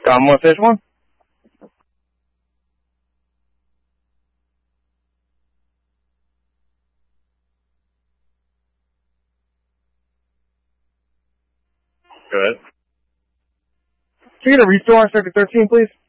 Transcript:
Commonwealth Fish 1. Good. Can you get a restore on Circuit 13, please?